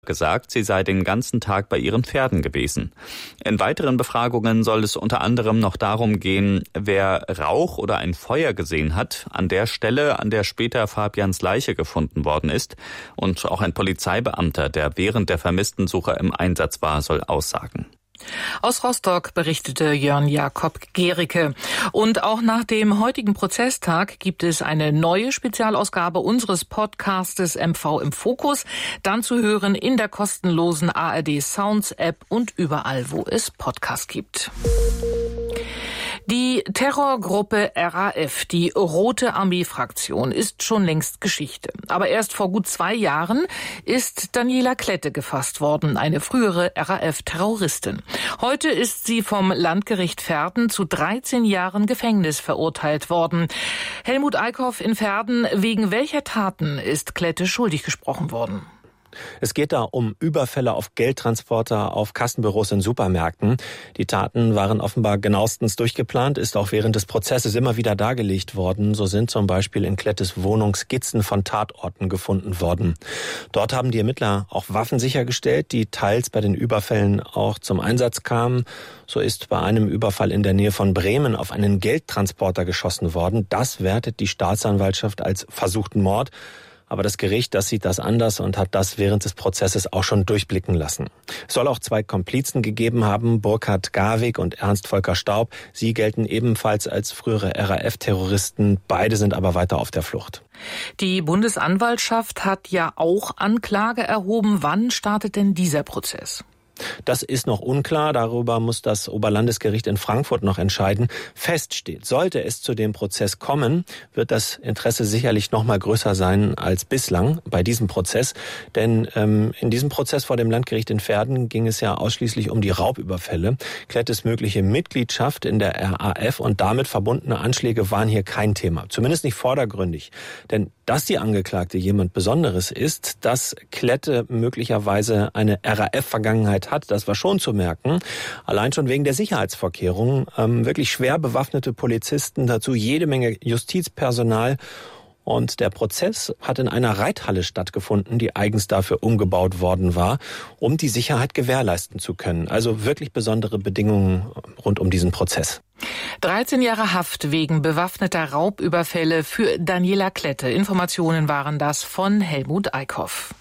gesagt, sie sei den ganzen Tag bei ihren Pferden gewesen. In weiteren Befragungen soll es unter anderem noch darum gehen, wer Rauch oder ein Feuer gesehen hat, an der Stelle, an der später Fabians Leiche gefunden worden ist. Und auch ein Polizeibeamter, der während der Vermisstensuche im Einsatz war, soll aussagen. Aus Rostock berichtete Jörn Jakob Gericke. Und auch nach dem heutigen Prozesstag gibt es eine neue Spezialausgabe unseres Podcastes MV im Fokus, dann zu hören in der kostenlosen ARD Sounds App und überall, wo es Podcasts gibt. Die Terrorgruppe RAF, die Rote Armee-Fraktion, ist schon längst Geschichte. Aber erst vor gut 2 Jahren ist Daniela Klette gefasst worden, eine frühere RAF-Terroristin. Heute ist sie vom Landgericht Verden zu 13 Jahren Gefängnis verurteilt worden. Helmut Eickhoff in Verden, wegen welcher Taten ist Klette schuldig gesprochen worden? Es geht da um Überfälle auf Geldtransporter, auf Kassenbüros in Supermärkten. Die Taten waren offenbar genauestens durchgeplant, ist auch während des Prozesses immer wieder dargelegt worden. So sind zum Beispiel in Klettes Wohnung Skizzen von Tatorten gefunden worden. Dort haben die Ermittler auch Waffen sichergestellt, die teils bei den Überfällen auch zum Einsatz kamen. So ist bei einem Überfall in der Nähe von Bremen auf einen Geldtransporter geschossen worden. Das wertet die Staatsanwaltschaft als versuchten Mord. Aber das Gericht, das sieht das anders und hat das während des Prozesses auch schon durchblicken lassen. Es soll auch 2 Komplizen gegeben haben, Burkhard Garwig und Ernst Volker Staub. Sie gelten ebenfalls als frühere RAF-Terroristen. Beide sind aber weiter auf der Flucht. Die Bundesanwaltschaft hat ja auch Anklage erhoben. Wann startet denn dieser Prozess? Das ist noch unklar. Darüber muss das Oberlandesgericht in Frankfurt noch entscheiden. Fest steht, sollte es zu dem Prozess kommen, wird das Interesse sicherlich noch mal größer sein als bislang bei diesem Prozess. Denn in diesem Prozess vor dem Landgericht in Verden ging es ja ausschließlich um die Raubüberfälle. Klettes mögliche Mitgliedschaft in der RAF und damit verbundene Anschläge waren hier kein Thema. Zumindest nicht vordergründig. Denn dass die Angeklagte jemand Besonderes ist, dass Klette möglicherweise eine RAF-Vergangenheit hat, das war schon zu merken. Allein schon wegen der Sicherheitsvorkehrungen. Wirklich schwer bewaffnete Polizisten, dazu jede Menge Justizpersonal. Und der Prozess hat in einer Reithalle stattgefunden, die eigens dafür umgebaut worden war, um die Sicherheit gewährleisten zu können. Also wirklich besondere Bedingungen rund um diesen Prozess. 13 Jahre Haft wegen bewaffneter Raubüberfälle für Daniela Klette. Informationen waren das von Helmut Eickhoff.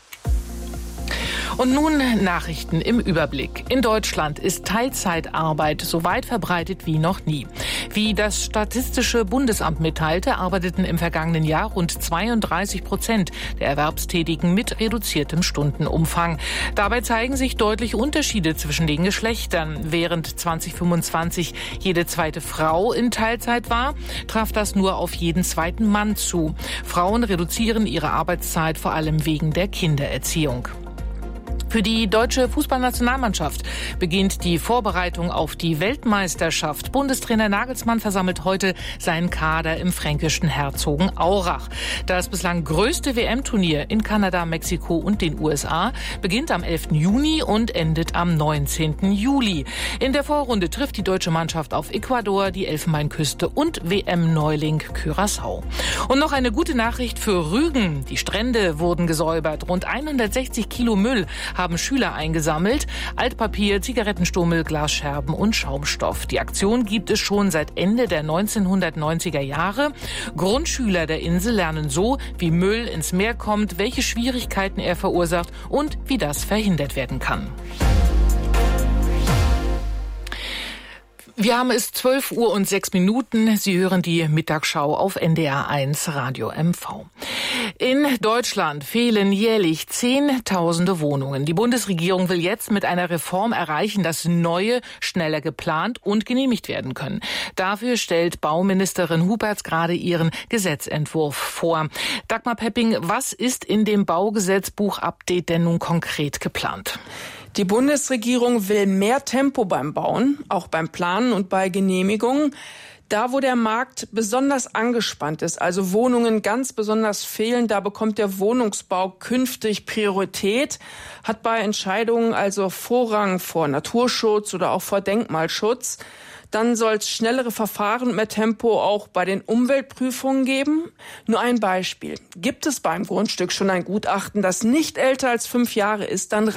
Und nun Nachrichten im Überblick. In Deutschland ist Teilzeitarbeit so weit verbreitet wie noch nie. Wie das Statistische Bundesamt mitteilte, arbeiteten im vergangenen Jahr rund 32% der Erwerbstätigen mit reduziertem Stundenumfang. Dabei zeigen sich deutliche Unterschiede zwischen den Geschlechtern. Während 2025 jede zweite Frau in Teilzeit war, traf das nur auf jeden zweiten Mann zu. Frauen reduzieren ihre Arbeitszeit vor allem wegen der Kindererziehung. Für die deutsche Fußballnationalmannschaft beginnt die Vorbereitung auf die Weltmeisterschaft. Bundestrainer Nagelsmann versammelt heute seinen Kader im fränkischen Herzogenaurach. Das bislang größte WM-Turnier in Kanada, Mexiko und den USA beginnt am 11. Juni und endet am 19. Juli. In der Vorrunde trifft die deutsche Mannschaft auf Ecuador, die Elfenbeinküste und WM-Neuling Curaçao. Und noch eine gute Nachricht für Rügen. Die Strände wurden gesäubert. Rund 160 Kilo Müll haben Schüler eingesammelt. Altpapier, Zigarettenstummel, Glasscherben und Schaumstoff. Die Aktion gibt es schon seit Ende der 1990er Jahre. Grundschüler der Insel lernen so, wie Müll ins Meer kommt, welche Schwierigkeiten er verursacht und wie das verhindert werden kann. Wir haben es 12:06 Uhr. Sie hören die Mittagsschau auf NDR 1 Radio MV. In Deutschland fehlen jährlich Zehntausende Wohnungen. Die Bundesregierung will jetzt mit einer Reform erreichen, dass neue schneller geplant und genehmigt werden können. Dafür stellt Bauministerin Huberts gerade ihren Gesetzentwurf vor. Dagmar Pepping, was ist in dem Baugesetzbuch-Update denn nun konkret geplant? Die Bundesregierung will mehr Tempo beim Bauen, auch beim Planen und bei Genehmigungen. Da, wo der Markt besonders angespannt ist, also Wohnungen ganz besonders fehlen, da bekommt der Wohnungsbau künftig Priorität, hat bei Entscheidungen also Vorrang vor Naturschutz oder auch vor Denkmalschutz. Dann soll es schnellere Verfahren und mehr Tempo auch bei den Umweltprüfungen geben. Nur ein Beispiel. Gibt es beim Grundstück schon ein Gutachten, das nicht älter als 5 Jahre ist, dann